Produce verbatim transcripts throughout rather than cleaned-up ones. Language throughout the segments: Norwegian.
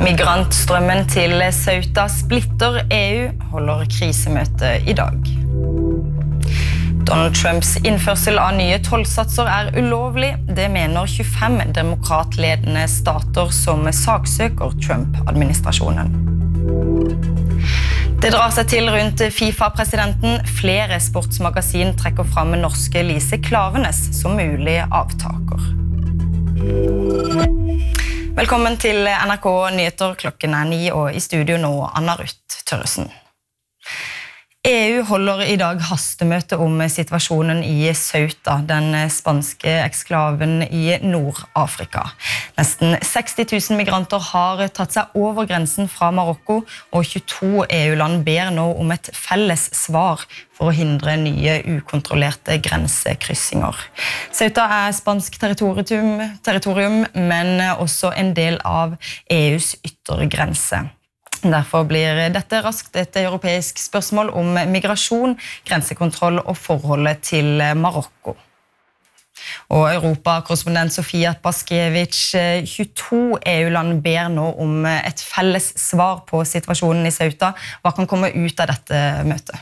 Migrantstrømmen til Ceuta splitter E U, holder krisemøte i dag. Donald Trumps innførsel av nye tollsatser er ulovlig. Det mener tjuefem demokratledende stater som saksøker Trump-administrasjonen. Det drar seg til rundt FIFA-presidenten. Flere sportsmagasin trekker fram norske Lise Klaveness som mulig avtaker. Velkommen til N R K Nyheter, klokken er ni, og i studio nå Anna Ruth Tørresen. E U holder i dag hastemøte om situasjonen i Ceuta, den spanske eksklaven i Nord-Afrika. Nesten seksti tusen migranter har tatt seg over grensen fra Marokko, og tjueto E U-land ber nå om et felles svar for å hindre nye ukontrollerte grensekryssinger. Ceuta er spansk territorium, territorium, men også en del av E U's yttergrense. Derfor blir dette raskt et europeisk spørsmål om migrasjon, grensekontroll og forholdet til Marokko. Og Europa-korrespondent Sofia Paskiewicz, tjueto E U-land ber nå om et felles svar på situasjonen i Ceuta. Hva kan komme ut av dette møtet?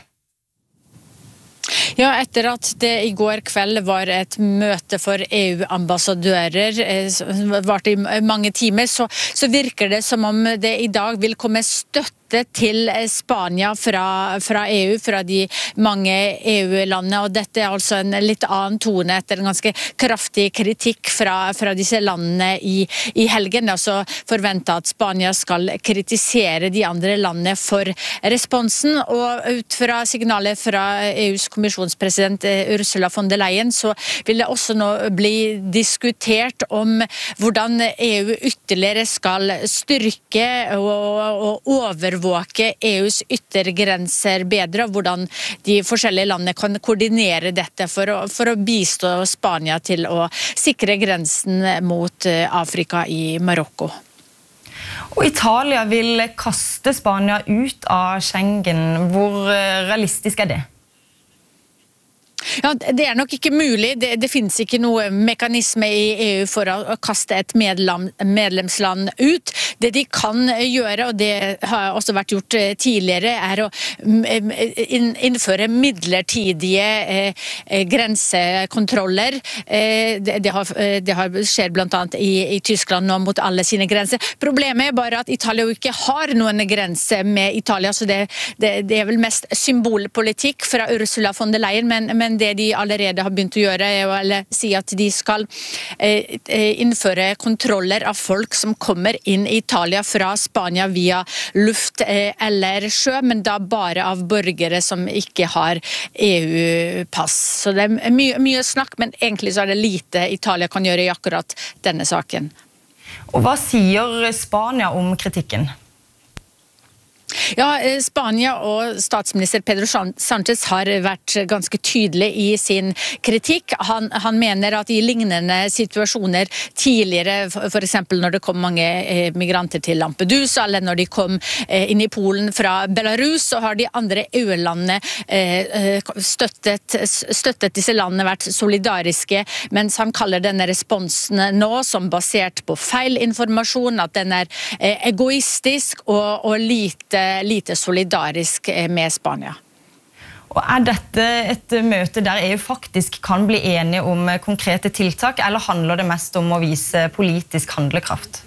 Ja, etter at det i går kveld var et møte for E U-ambassadører, som varte i mange timer, så, så virker det som om det i dag vil komme støtte til Spania fra, fra E U, fra de mange E U-landene, og dette er altså en litt annen tone etter en ganske kraftig kritikk fra, fra disse landene i, i helgen. Altså forventet at Spania skal kritisere de andre landene for responsen, og ut fra signalet fra E U's kommisjonspresident Ursula von der Leyen, så vil det også nå bli diskutert om hvordan E U ytterligere skal styrke og, og overvåke E U's yttergrenser bedre, og hvordan de forskjellige landene kan koordinere dette for å, for å bistå Spania til å sikre grensen mot Afrika i Marokko. Og Italia vil kaste Spania ut av Schengen. Hvor realistisk er det? Ja, det er nok ikke mulig. Det, det finnes ikke noe mekanisme i E U for å, å kaste et medlem, medlemsland ut. Det de kan gjøre, og det har også vært gjort tidligere, er å innføre midlertidige eh, grensekontroller. Eh, det, det, har, det har skjer blant annet i, i Tyskland nå mot alle sine grenser. Problemet er bare at Italia jo ikke har noen grense med Italia, så det, det, det er vel mest symbolpolitikk fra Ursula von der Leyen, men, men det de allerede har begynt å gjøre er å si at de skal eh, innføre kontroller av folk som kommer inn i Italia fra Spania via luft eh, eller sjø, men da bare av borgere som ikke har E U-pass. Så det er mye, mye snakk, men egentlig så er det lite Italia kan gjøre i akkurat denne saken. Og hva sier Spania om kritikken? Ja, Spania og statsminister Pedro Sánchez har vært ganske tydelig i sin kritikk. Han, han mener at i lignende situasjoner tidligere, for eksempel når det kom mange migranter til Lampedusa, eller når de kom inn i Polen fra Belarus, så har de andre E U-landene støttet, støttet disse landene, vært solidariske, mens han kaller denne responsen nå som basert på feil informasjon, at den er egoistisk og, og lite lite solidarisk med Spania. Og er dette et møte der E U faktisk kan bli enige om konkrete tiltak, eller handler det mest om å vise politisk handlekraft?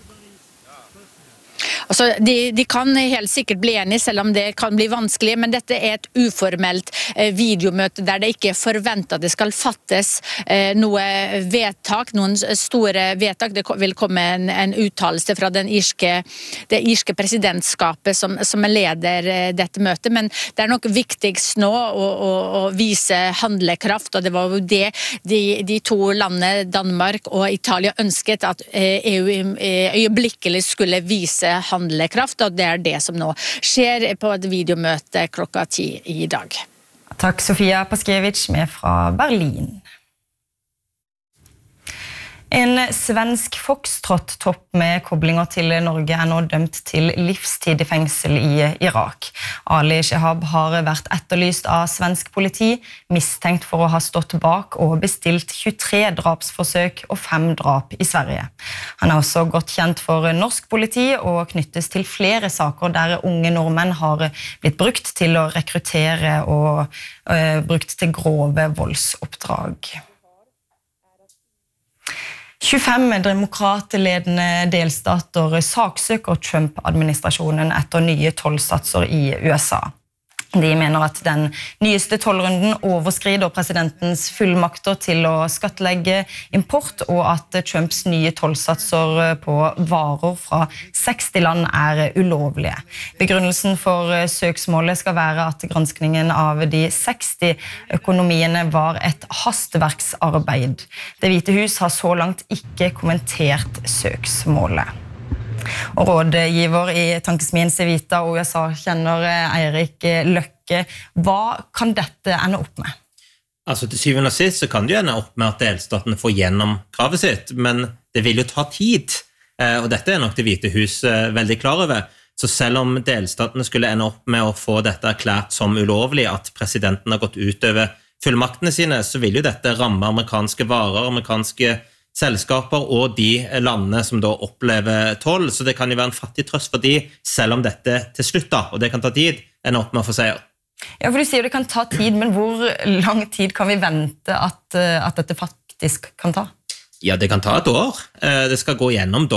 Altså, de, de kan helt sikkert bli enige, selv om det kan bli vanskelig, men dette er et uformelt eh, videomøte der det ikke er forventet at det skal fattes eh, noe vedtak, noen store vedtak. Det vil komme en, en uttalelse fra den irske, det irske presidentskapet som, som leder eh, dette møtet, men det er nok viktigst nå å, å, å vise handlekraft, og det var jo det de, de to landene, Danmark og Italia, ønsket at eh, E U eh, øyeblikkelig skulle vise handlekraft, og det er det som nå skjer på et videomøte klokka ti i dag. Takk Sofia Paskiewicz med fra Berlin. En svensk foxtrot-topp med koblinger til Norge er nå dømt til livstid i fengsel i Irak. Ali Shehab har vært etterlyst av svensk politi, mistenkt for å ha stått bak og bestilt tjuetre drapsforsøk og fem drap i Sverige. Han er også godt kjent for norsk politi og knyttes til flere saker der unge nordmenn har blitt brukt til å rekruttere og uh, brukt til grove voldsoppdrag. tjuefem demokratledende delstater saksøker Trump-administrasjonen etter nye tollsatser i U S A. De mener at den nyeste tollrunden overskrider presidentens fullmakter til å skattlegge import, og at Trumps nye tollsatser på varer fra seksti land er ulovlige. Begrunnelsen for søksmålet skal være at granskningen av de seksti økonomiene var et hastverksarbeid. Det Hvite hus har så langt ikke kommentert søksmålet. Og rådgiver i tankesmien Civita og U S A-kjenner Eirik Løkke. Hva kan dette ende opp med? Altså til syvende og sist så kan det jo ende opp med at delstatene får gjennom kravet sitt, men det vil jo ta tid, og dette er nok det Hvite hus veldig klar over. Så selv om delstatene skulle ende opp med å få dette erklært som ulovlig, at presidenten har gått utover fullmaktene sine, så vil jo dette ramme amerikanske varer, amerikanske selskaper og de landene som da opplever toll, så det kan jo være en fattig trøst for de, selv om dette til slutt da, og det kan ta tid, ender opp med å få seier. Ja, for du sier det kan ta tid, men hvor lang tid kan vi vente at, at dette faktisk kan ta? Ja, det kan ta et år. Det skal gå gjennom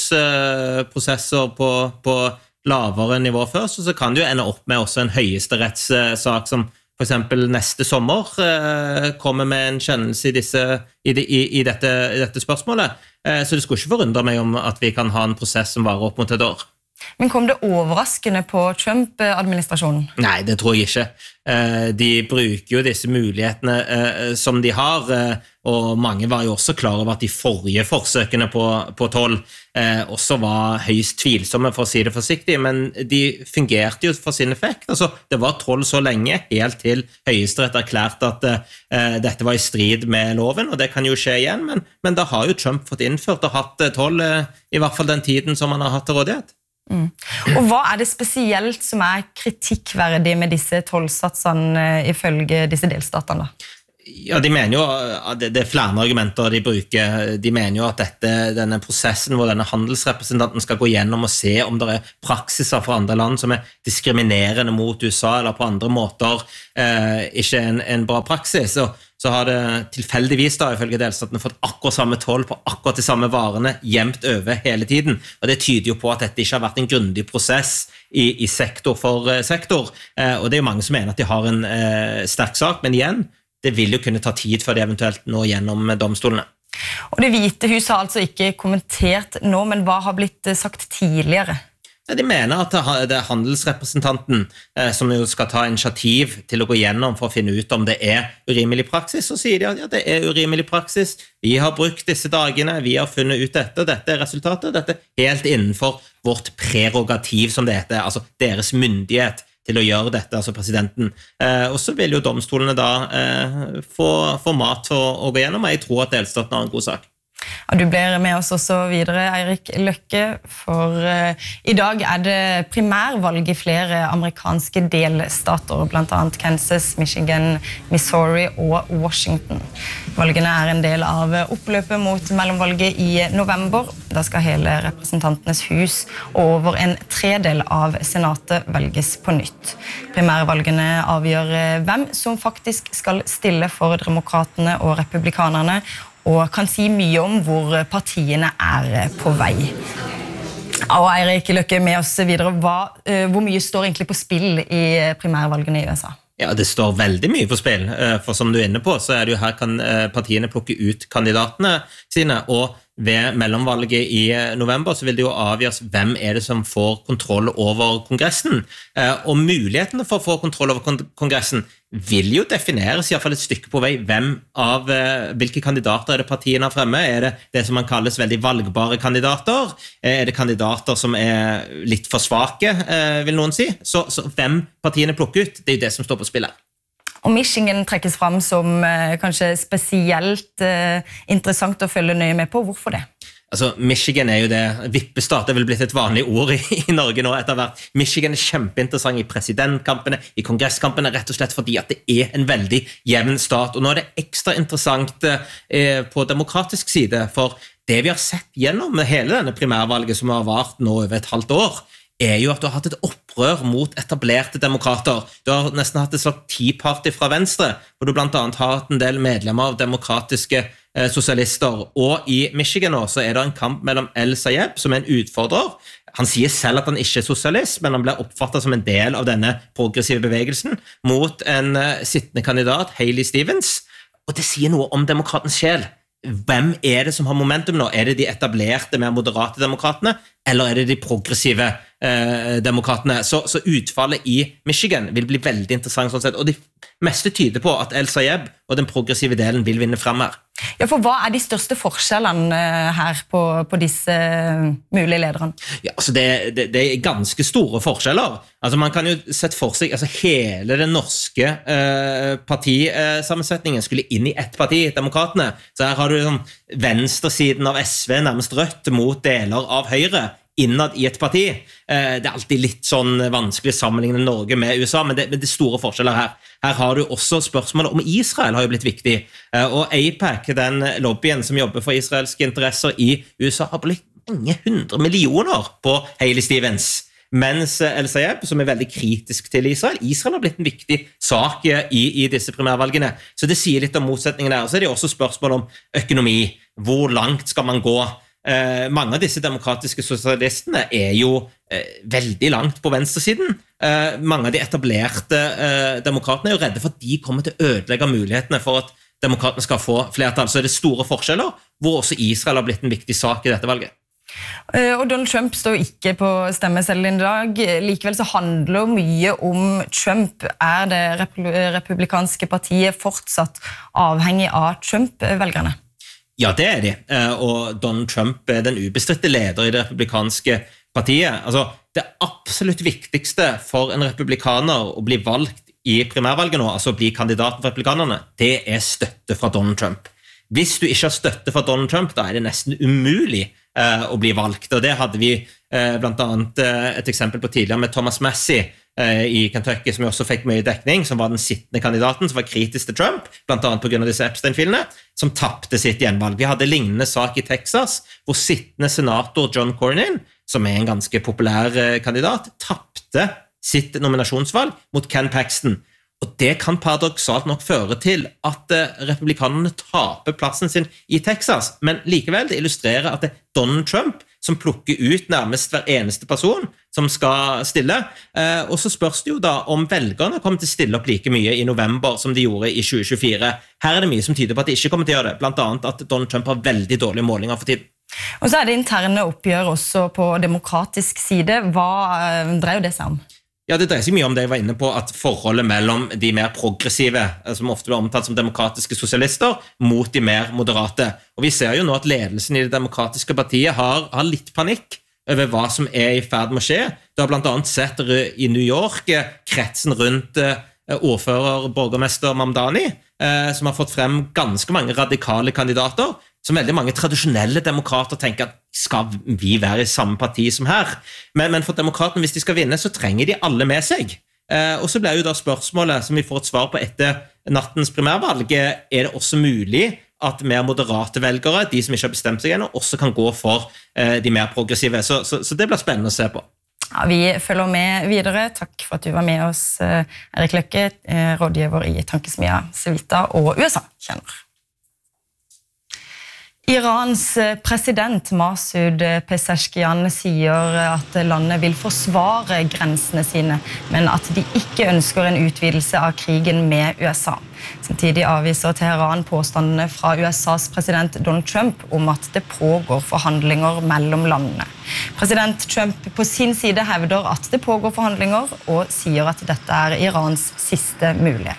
domstolsprosesser på, på lavere nivå først, og så kan det jo ende opp med også en høyesterettssak som for eksempel neste sommer eh, kommer med en kjennelse i, disse, i, de, i, i, dette, i dette spørsmålet. Eh, så det skulle ikke forundre meg om at vi kan ha en prosess som varer opp mot et år. Men kom det overraskende på Trump-administrasjonen? Nei, det tror jeg ikke. Eh, de bruker jo disse mulighetene eh, som de har, eh, og mange var jo også klar over at de forrige forsøkene på, på toll eh, også var høyst tvilsomme, for å si det forsiktig, men de fungerte jo for sin effekt. Altså, det var toll så lenge, helt til Høyesterett erklærte at eh, dette var i strid med loven, og det kan jo skje igjen, men, men da har jo Trump fått innført og hatt toll, eh, i hvert fall den tiden som han har hatt til rådighet. Mm. Og hva er det spesielt som er kritikkverdig med disse tollsatsene ifølge disse delstatene da? Ja, de mener jo, det er flere argumenter de bruker. De mener jo at dette, denne prosessen hvor denne handelsrepresentanten skal gå gjennom og se om det er praksiser fra andre land som er diskriminerende mot U S A eller på andre måter eh, ikke en, en bra praksis. Og så har det tilfeldigvis da, ifølge delstatene, fått akkurat samme toll på akkurat de samme varene jevnt over hele tiden. Og det tyder jo på at dette ikke har vært en grundig prosess i, i sektor for eh, sektor. Eh, og det er jo mange som mener at de har en eh, sterk sak, men igjen, det vil jo kunne ta tid før de eventuelt når gjennom domstolene. Og Det Hvite hus har altså ikke kommentert nå, men hva har blitt sagt tidligere? De mener at det er handelsrepresentanten eh, som jo skal ta initiativ til å gå gjennom for å finne ut om det er urimelig praksis, så sier de at ja, det er urimelig praksis, vi har brukt disse dagene, vi har funnet ut dette, dette er resultatet, dette er helt innenfor vårt prerogativ, som det heter, altså deres myndighet til å gjøre dette, altså presidenten. Eh, og så vil jo domstolene da eh, få, få mat for å gå gjennom, og jeg tror at delstaten har en god sak. Ja, du blir med oss også videre, Eirik Løkke, for uh, i dag er det primærvalg i flere amerikanske delstater, blant annet Kansas, Michigan, Missouri og Washington. Valgene er en del av oppløpet mot mellomvalget i november. Da skal hele representantenes hus og over en tredel av senatet velges på nytt. Primærvalgene avgjør hvem som faktisk skal stille for demokratene og republikanerne, og kan si mye om hvor partiene er på vei. Og Eirik Løkke, med oss videre. Hva, hvor mye står egentlig på spill i primærvalgene i U S A? Ja, det står veldig mye på spill, for som du er inne på, så er det jo her kan partiene plukke ut kandidatene sine, og ved mellomvalget i november så vil det jo avgjøres hvem er det som får kontroll over Kongressen. Og mulighetene for å få kontroll over Kongressen vil jo defineres i hvert fall et stykke på vei. Hvem av hvilke kandidater er det partiene har fremme? Er det det som man kalles veldig valgbare kandidater? Er det kandidater som er litt for svake, vil noen si? Så, så hvem partiene plukker ut, det er jo det som står på spill her. Og Michigan trekkes frem som eh, kanskje spesielt eh, interessant å følge nøye med på. Hvorfor det? Altså, Michigan er jo det, vippestat er vel blitt et vanlig ord i, i Norge nå etter hvert. Michigan er kjempeinteressant i presidentkampene, i kongresskampene, rett og slett fordi at det er en veldig jevn stat. Og nå er det ekstra interessant eh, på demokratisk side, for det vi har sett gjennom hele denne primærvalget som har vart nå over et halvt år, er jo at du har hatt et opprør mot etablerte demokrater. Du har nesten hatt et slags Tea-party fra venstre, hvor du blant annet har hatt en del medlemmer av demokratiske eh, sosialister. Og i Michigan også er det en kamp mellom El Sayed, som er en utfordrer. Han sier selv at han ikke er sosialist, men han blir oppfattet som en del av denne progressive bevegelsen, mot en eh, sittende kandidat, Hailey Stevens. Og det sier noe om demokratens sjel. Hvem er det som har momentum nå? Er det de etablerte, mer moderate demokratene, eller er det de progressive eh, demokratene? Så, så utfallet i Michigan vil bli veldig interessant sånn sett, og det meste tyder på at El Sayed og den progressive delen vil vinne frem her. Ja, for hva er de største forskjellene her på, på disse mulige lederne? Ja, altså det, det, det er ganske store forskjeller. Altså man kan jo sette for seg, altså hele den norske eh, partisammensetningen skulle inn i ett parti, demokratene. Så her har du sånn, venstresiden av S V, nærmest rødt, mot deler av Høyre, innad i et parti. Eh, det er alltid litt sånn vanskelig å sammenligne Norge med U S A, men det, men det er store forskjeller her. Her har du også spørsmålet om Israel har jo blitt viktig, eh, og AIPAC, den lobbyen som jobber for israelske interesser i U S A, har blitt mange hundre millioner på Hailey Stevens. Mens El Sayed, som er veldig kritisk til Israel, Israel har blitt en viktig sak i, i disse primærvalgene. Så det sier litt om motsetningen der. Så er det også spørsmål om økonomi. Hvor langt skal man gå? Eh, mange av disse demokratiske sosialistene er jo eh, veldig langt på venstresiden. Eh, mange av de etablerte eh, demokratene er jo redde for at de kommer til å ødelegge mulighetene for at demokratene skal få flertall. Så er det store forskjeller, hvor også Israel har blitt en viktig sak i dette valget. Og Donald Trump står ikke på stemmeseddelen i dag. Likevel så handler mye om Trump. Er det republikanske partiet fortsatt avhengig av Trump-velgerne? Ja, det er de. Og Donald Trump er den ubestridte leder i det republikanske partiet. Altså, det absolutt viktigste for en republikaner å bli valgt i primærvalget nå, altså å bli kandidaten for republikanerne, det er støtte fra Donald Trump. Hvis du ikke har støtte fra Donald Trump, da er det nesten umulig eh, å bli valgt. Og det hadde vi eh, blant annet eh, et eksempel på tidligere med Thomas Massie eh, i Kentucky, som også fikk mye dekning, som var den sittende kandidaten, som var kritisk til Trump, blant annet på grunn av disse Epstein-filene, som tappte sitt gjenvalg. Vi hadde lignende sak i Texas, hvor sittende senator John Cornyn, som er en ganske populær eh, kandidat, tappte sitt nominasjonsvalg mot Ken Paxton. Og det kan paradoksalt nok føre til at republikanerne taper plassen sin i Texas, men likevel det illustrerer at det er Donald Trump som plukker ut nærmest hver eneste person som skal stille. Og så spørs det jo da om velgerne kommer til å stille opp like mye i november som de gjorde i tjue tjuefire. Her er det mye som tyder på at de ikke kommer til å gjøre det, blant annet at Donald Trump har veldig dårlige målinger for tiden. Og så er det interne oppgjør også på demokratisk side. Hva dreier det seg om? Ja, det dreier seg mye om det jeg var inne på, at forholdet mellom de mer progressive, som ofte blir omtalt som demokratiske sosialister, mot de mer moderate. Og vi ser jo nå at ledelsen i det demokratiske partiet har, har litt panikk over hva som er i ferd med å skje. Du har blant annet sett i New York kretsen rundt ordfører, borgermester Mamdani, som har fått frem ganske mange radikale kandidater, som veldig mange tradisjonelle demokrater tenker at skal vi være i samme parti som her? Men, men for demokratene, hvis de skal vinne, så trenger de alle med seg. Eh, og så blir jo da spørsmålet som vi får et svar på etter nattens primærvalg, er det også mulig at mer moderate velgere, de som ikke har bestemt seg ennå, også kan gå for eh, de mer progressive. Så, så, så det blir spennende å se på. Ja, vi følger med videre. Takk for at du var med oss, Erik Løkke, rådgiver i tankesmia Civita og U S A-kjenner. Irans president Masoud Pezeshkian sier at landet vil forsvare grensene sine, men at de ikke ønsker en utvidelse av krigen med U S A. Samtidig avviser Teheran påstandene fra U S A's president Donald Trump om at det pågår forhandlinger mellom landene. President Trump på sin side hevder at det pågår forhandlinger, og sier at dette er Irans siste mulighet.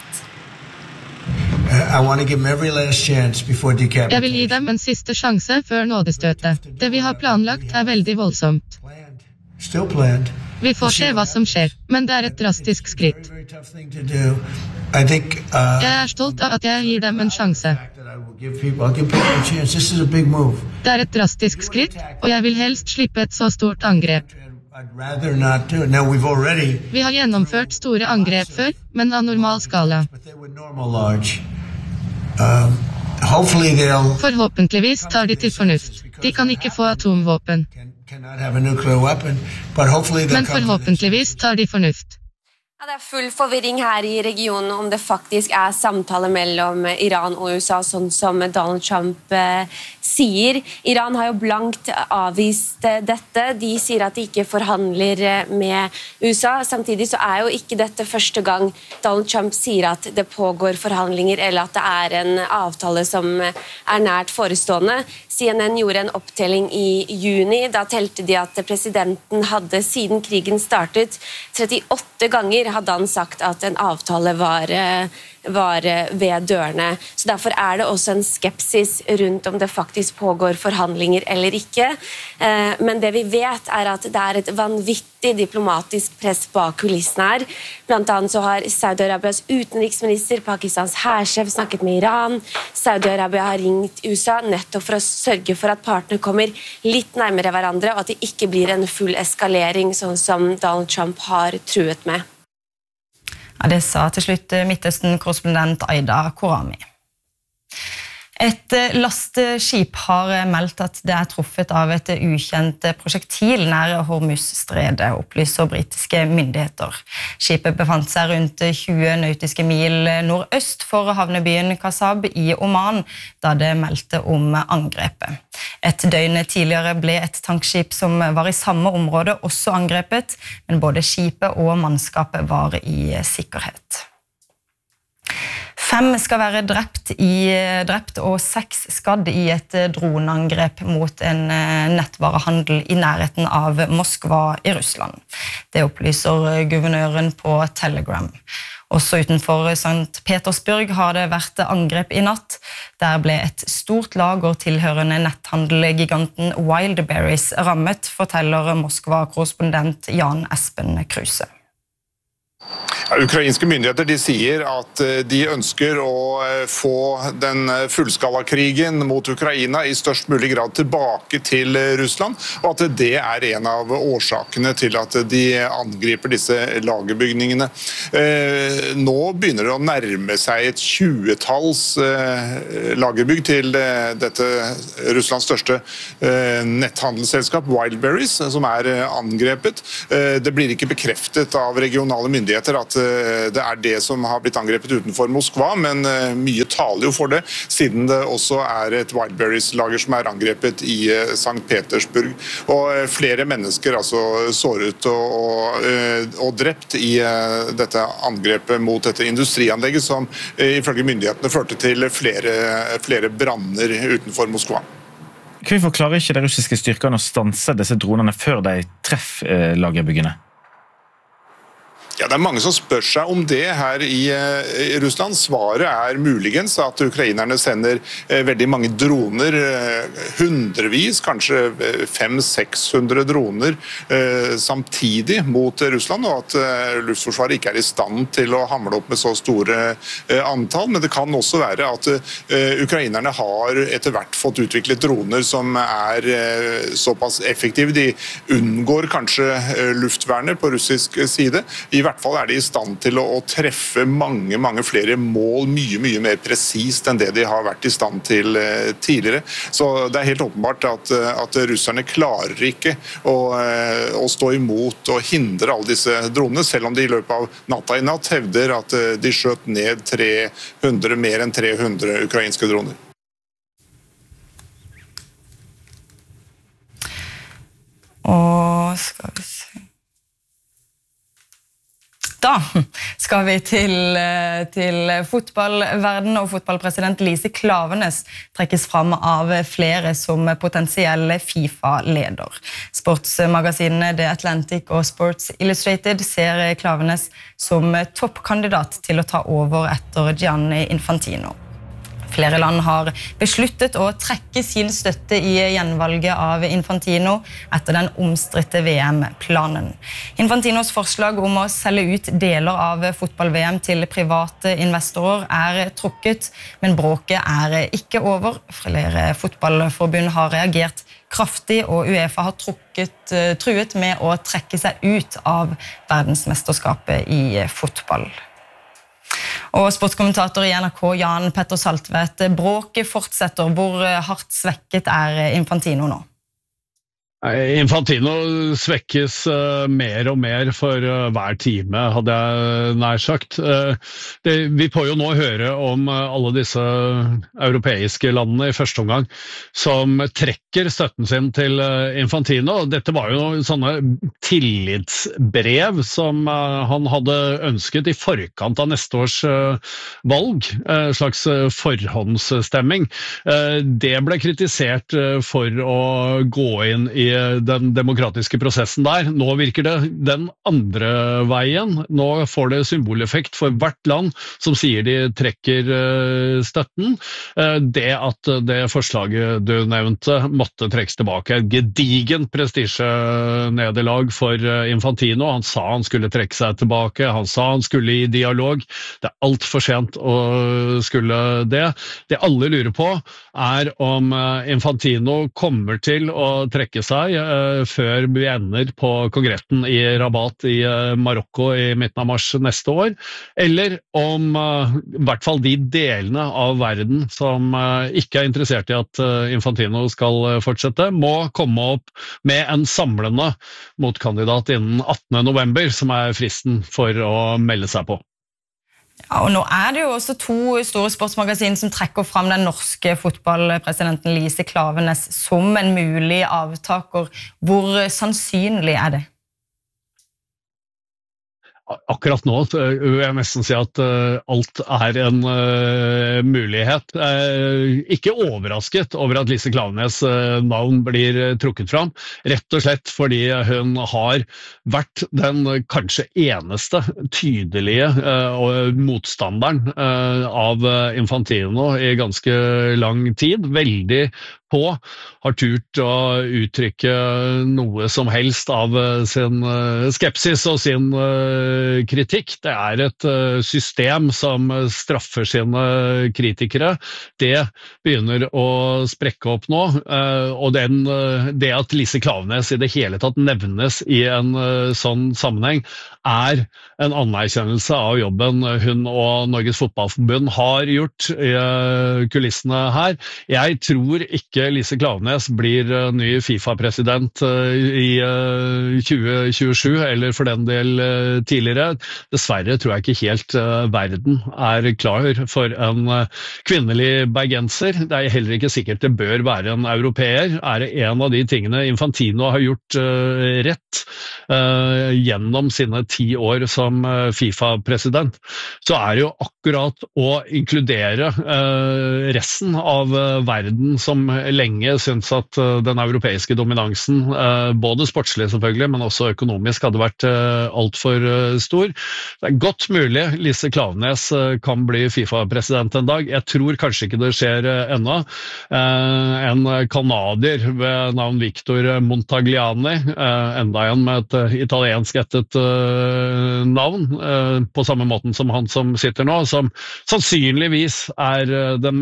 Jeg vil gi dem en siste sjanse før nådestøtet. Det vi har planlagt er veldig voldsomt. Still planned. Vi får se hva som skjer, men det er et drastisk skritt. Jeg er stolt av at jeg gir dem en sjanse. Det er et drastisk skritt, og jeg vil helst slippe et så stort angrep. Vi har gjennomført store angrep før, men av normal skala. Forhåpentligvis tar de til fornuft. De kan ikke få atomvåpen. Men forhåpentligvis tar de fornuft. Ja, det er full forvirring her i regionen om det faktisk er samtale mellom Iran og U S A, sånn som Donald Trump eh, sier. Iran har jo blankt avvist eh, dette. De sier at de ikke forhandler eh, med U S A. Samtidig så er jo ikke dette første gang Donald Trump sier at det pågår forhandlinger, eller at det er en avtale som er nært forestående. C N N gjorde en opptelling i juni. Da telte de at presidenten hadde siden krigen startet trettiåtte ganger hadde han sagt at en avtale var, var ved dørene. Så derfor er det også en skepsis rundt om det faktisk pågår forhandlinger eller ikke. Men det vi vet er at det er et vanvittig diplomatisk press bak kulissene her. Blant annet så har Saudi-Arabias utenriksminister, Pakistans hærsjef, snakket med Iran. Saudi-Arabia har ringt U S A nettopp for å sørge for at partene kommer litt nærmere hverandre, og at det ikke blir en full eskalering, sånn som Donald Trump har truet med. Ja, det sa til slutt Midtøsten-korrespondent Aida Korami. Et lasteskip har meldt at det er truffet av et ukjent prosjektil nær Hormuz-stredet, opplyser britiske myndigheter. Skipet befant seg rundt tjue nautiske mil nordøst for havnebyen Kasab i Oman, da det meldte om angrepet. Et døgn tidligere ble et tankskip som var i samme område også angrepet, men både skipet og mannskapet var i sikkerhet. Fem skal være drept, i, drept og seks skadd i et droneangrep mot en nettvarehandel i nærheten av Moskva i Russland. Det opplyser guvernøren på Telegram. Også utenfor Sankt Petersburg har det vært angrep i natt. Der ble et stort lager tilhørende netthandelgiganten Wildberries rammet, forteller Moskva-korrespondent Jan Espen Kruse. Ja, ukrainske myndigheter de sier at de ønsker å få den fullskalakrigen mot Ukraina i størst mulig grad tilbake til Russland, og at det er en av årsakene til at de angriper disse lagerbygningene. Nå begynner det å nærme seg et tjuetalls lagerbygg til dette Russlands største netthandelsselskap, Wildberries, som er angrepet. Det blir ikke bekreftet av regionale myndigheter at det er det som har blitt angrepet utenfor Moskva, men mye taler jo for det, siden det også er et Wildberries-lager som er angrepet i Sankt Petersburg. Og flere mennesker altså såret og, og, og drept i dette angrepet mot dette industrianlegget, som ifølge myndighetene førte til flere, flere branner utenfor Moskva. Hvorfor klarer ikke de russiske styrkene å stanse disse dronene før de treffer lagerbyggene? Ja, det er mange som spør seg om det her i, i Russland. Svaret er muligens at ukrainerne sender eh, veldig mange droner, eh, hundrevis, kanskje fem-seks hundre droner eh, samtidig mot Russland, og at eh, luftforsvaret ikke er i stand til å hamle opp med så store eh, antall. Men det kan også være at eh, ukrainerne har etter hvert fått utviklet droner som er eh, såpass effektive. De unngår kanskje eh, luftvernet på russisk side. I I hvert fall er de i stand til å, å treffe mange, mange flere mål mye, mye mer presist enn det de har vært i stand til eh, tidligere. Så det er helt åpenbart at, at russerne klarer ikke å, eh, å stå imot og hindre alle disse dronene, selv om de i løpet av natta i natt hevder at eh, de skjøt ned tre hundre, mer enn tre hundre ukrainske droner. Og skal vi se... Da skal vi til, til fotballverden, og fotballpresident Lise Klaveness trekkes fram av flere som potensiell FIFA-leder. Sportsmagasinene The Atlantic og Sports Illustrated ser Klaveness som toppkandidat til å ta over etter Gianni Infantino. Flere land har besluttet å trekke sin støtte i gjenvalget av Infantino etter den omstridte V M-planen. Infantinos forslag om å selge ut deler av fotball-V M til private investorer er trukket, men bråket er ikke over. Flere fotballforbund har reagert kraftig, og UEFA har trukket, truet med å trekke seg ut av verdensmesterskapet i fotball. Og sportskommentator i N R K, Jan Petter Saltvedt, bråket fortsetter. Hvor hardt svekket er Infantino nå? Infantino svekkes uh, mer og mer for uh, hver time, hadde jeg nær sagt. Uh, det, vi får jo nå høre om uh, alle disse europeiske landene i første omgang som trekker støtten sin til uh, Infantino. Dette var jo sånne tillitsbrev som uh, han hadde ønsket i forkant av neste års uh, valg, uh, slags uh, forhåndsstemming. Uh, det ble kritisert uh, for å gå inn i den demokratiske prosessen der. Nå virker det den andre veien. Nå får det symboleffekt for hvert land som sier de trekker støtten. Det at det forslaget du nevnte måtte trekkes tilbake. Et gedigen prestisjenederlag for Infantino. Han sa han skulle trekke seg tilbake. Han sa han skulle i dialog. Det er alt for sent å skulle det. Det alle lurer på er om Infantino kommer til å trekke seg før vi ender på kongressen i Rabat i Marokko i midten av mars neste år, eller om i hvert fall de delene av verden som ikke er interessert i at Infantino skal fortsette, må komme opp med en samlende motkandidat innen attende november, som er fristen for å melde seg på. Ja, og nå er det jo også to store sportsmagasin som trekker fram den norske fotballpresidenten Lise Klaveness som en mulig avtaker. Hvor sannsynlig er det? Akkurat nå vil jeg nesten si at uh, alt er en uh, mulighet. Uh, ikke overrasket over at Lise Klaveness uh, navn blir uh, trukket fram, rett og slett fordi hun har vært den uh, kanskje eneste tydelige uh, motstanderen uh, av uh, Infantino i ganske lang tid. Veldig på har turt å uttrykke noe som helst av uh, sin uh, skepsis og sin uh, kritikk. Det er et system som straffer sine kritikere. Det begynner å sprekke opp nå, og den, det at Lise Klaveness i det hele tatt nevnes i en sånn sammenheng, er en anerkjennelse av jobben hun og Norges Fotballforbund har gjort i kulissene her. Jeg tror ikke Lise Klaveness blir ny FIFA-president i tjue tjuesju, eller for den del tidligere. Dessverre tror jeg ikke helt uh, verden er klar for en uh, kvinnelig bergenser. Det er heller ikke sikkert det bør være en europeer. Er det en av de tingene Infantino har gjort uh, rett uh, gjennom sine ti år som uh, FIFA-president, så er det jo akkurat å inkludere uh, resten av uh, verden som lenge synes at uh, den europeiske dominansen, uh, både sportslig selvfølgelig, men også økonomisk, hadde vært uh, alt for uh, stor. Det er godt mulig Lise Klaveness kan bli FIFA-president en dag. Jeg tror kanskje ikke det skjer ennå. En kanadier ved navn Victor Montagliani, enda en med et italiensk ettet navn, på samme måten som han som sitter nå, som sannsynligvis er den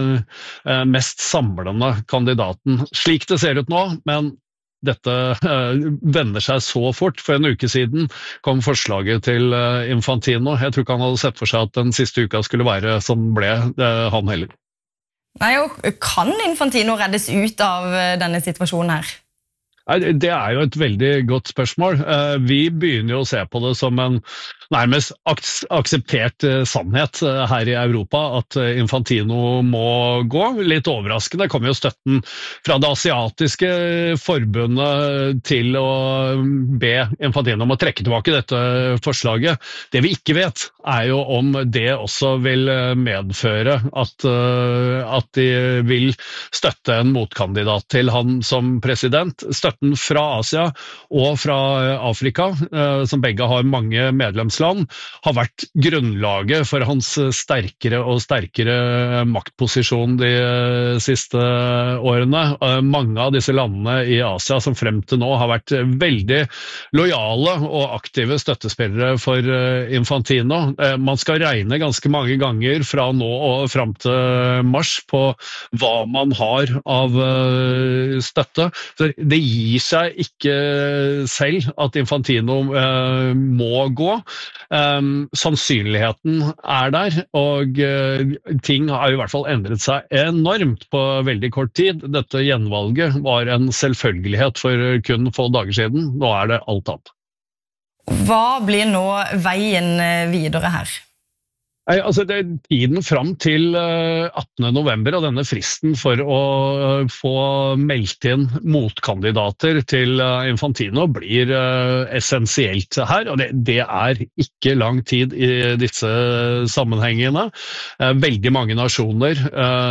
mest samlende kandidaten. Slik det ser ut nå, men dette uh, vender seg så fort. For en uke siden kom forslaget til uh, Infantino. Jeg tror ikke han hadde sett for seg at den siste uka skulle være som ble uh, han heller. Nei, og kan Infantino reddes ut av uh, denne situasjonen her? Det er jo et veldig godt spørsmål. Vi begynner jo å se på det som en nærmest akseptert sannhet her i Europa at Infantino må gå. Litt overraskende kom jo støtten fra det asiatiske forbundet til å be Infantino om å trekke tilbake dette forslaget. Det vi ikke vet er jo om det også vil medføre at, at de vil støtte en motkandidat til han som president. Støtte støtten fra Asia og fra Afrika, som begge har mange medlemsland, har vært grunnlaget for hans sterkere og sterkere maktposisjon de siste årene. Mange av disse landene i Asia som frem til nå har vært veldig lojale og aktive støttespillere for Infantino. Man skal regne ganske mange ganger fra nå og frem til mars på hva man har av støtte. Så det gir seg ikke selv at Infantino eh, må gå. Um, sannsynligheten er der, og uh, ting har i hvert fall endret seg enormt på veldig kort tid. Dette gjenvalget var en selvfølgelighet for kun få dager siden. Nå er det alt annet. Hva blir nå veien videre her? Nei, altså det er tiden frem til attende november og denne fristen for å få meldt inn motkandidater til Infantino blir essensielt her, og det, det er ikke lang tid i disse sammenhengene. Veldig mange nasjoner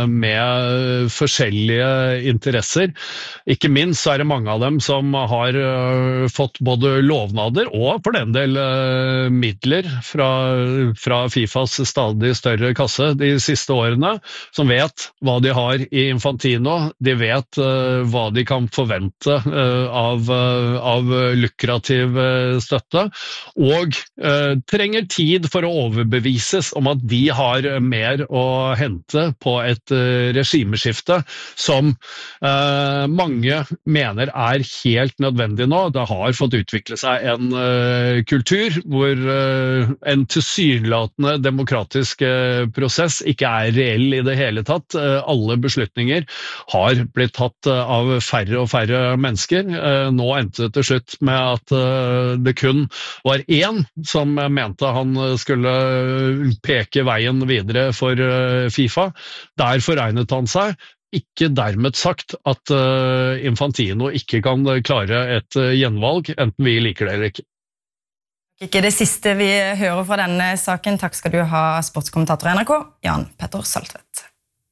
med forskjellige interesser. Ikke minst så er det mange av dem som har fått både lovnader og for den del midler fra, fra FIFAs stadig større kasse de siste årene, som vet hva de har i Infantino, de vet uh, hva de kan forvente uh, av, uh, av lukrativ uh, støtte, og uh, trenger tid for å overbevises om at de har mer å hente på et uh, regimeskifte som uh, mange mener er helt nødvendig nå. Det har fått utvikle seg en uh, kultur hvor uh, en tilsynelatende demokratisk prosess ikke er reell i det hele tatt. Alle beslutninger har blitt tatt av færre og færre mennesker. Nå endte det til slutt med at det kun var én som mente han skulle peke veien videre for FIFA. Der foregnet han seg. Ikke dermed sagt at Infantino ikke kan klare et gjenvalg, enten vi liker det eller ikke. Ikke det siste vi hører fra denne saken. Takk skal du ha, sportskommentator i N R K, Jan Petter Saltvedt.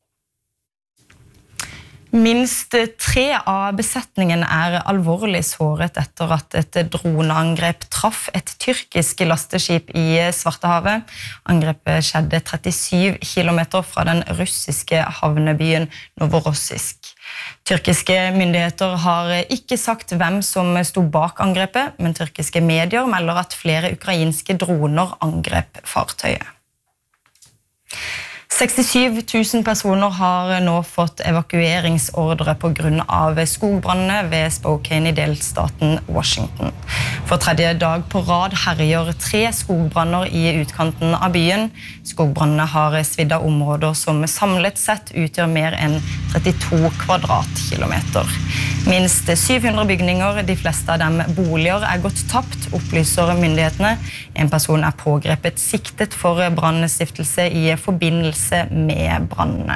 Minst tre av besetningen er alvorlig såret etter at et droneangrep traff et tyrkisk lasteskip i Svartehavet. Angrepet skjedde trettisju kilometer fra den russiske havnebyen Novorossisk. Tyrkiske myndigheter har ikke sagt hvem som stod bak angrepet, men tyrkiske medier melder at flere ukrainske droner angrep fartøyet. sekstisju tusen personer har nå fått evakueringsordre på grunn av skogbrannene ved Spokane i delstaten Washington. For tredje dag på rad herjer tre skogbranner i utkanten av byen. Skogbrannene har svidd av områder som samlet sett utgjør mer enn trettito kvadratkilometer. Minst syv hundre bygninger, de fleste av dem boliger, er gått tapt, opplyser myndighetene. En person er pågrepet siktet for brannstiftelse i forbindelse med brannene.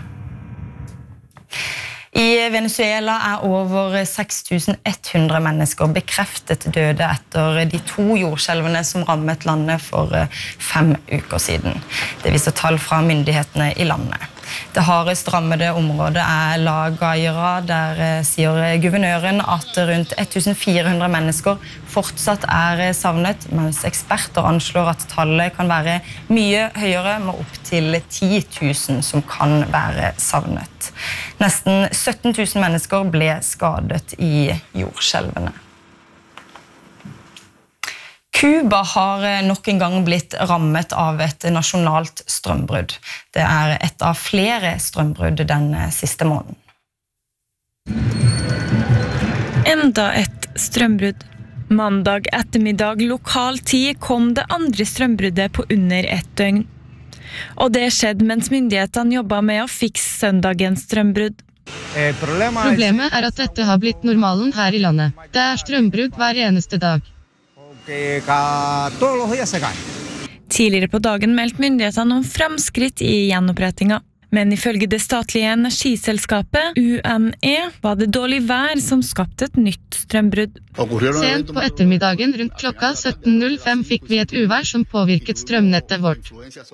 I Venezuela er over seks tusen ett hundre mennesker bekreftet døde etter de to jordskjelvene som rammet landet for fem uker siden. Det viser tall fra myndighetene i landet. Det hardest rammede området er La Guaira, der sier guvernøren at rundt fjorten hundre mennesker fortsatt er savnet, mens eksperter anslår at tallet kan være mye høyere, med opp til ti tusen som kan være savnet. Nesten sytten tusen mennesker ble skadet i jordskjelvene. Cuba har nok en gang blitt rammet av et nasjonalt strømbrudd. Det er et av flere strømbrudd den siste måneden. Enda et strømbrudd. Mandag ettermiddag lokal tid kom det andre strømbruddet på under ett døgn. Og det skjedde mens myndighetene jobbet med å fikse søndagens strømbrudd. Problemet er at dette har blitt normalen her i landet. Det er strømbrudd hver eneste dag. Tidligere på dagen meldte myndighetene om fremskritt i gjenopprettinga. Men ifølge det statlige energiselskapet U N E var det dårlig vær som skapte et nytt strømbrudd. Sent på ettermiddagen rundt klokka sytten null fem fikk vi et uvær som påvirket strømnettet vårt.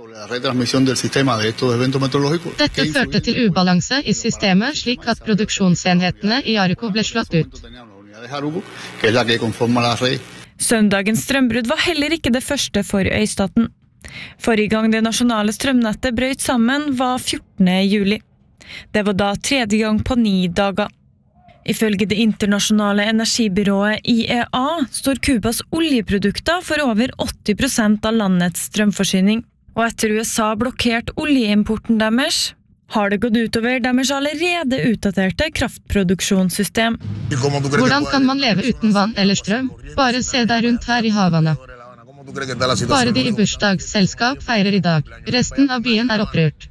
Dette førte til ubalanse i systemet, slik at produksjonsenhetene i Arco ble slått ut. Søndagens strømbrudd var heller ikke det første for øystaten. Forrige gang det nasjonale strømnettet brøt sammen var fjortende juli. Det var da tredje gang på ni dager. Ifølge det internasjonale energibyrået I E A står Kubas oljeprodukter for over åtti prosent av landets strømforsyning. Og etter U S A blokkert oljeimporten deres, har det gått utover deres allerede utdaterte kraftproduksjonssystem. Hvordan kan man leve uten vann eller strøm? Bare se deg rundt her I Havana. Bare de I bursdagsselskap feirer I dag. Resten av byen er opprørt.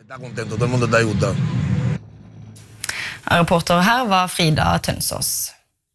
Reporter her var Frida Tønsås.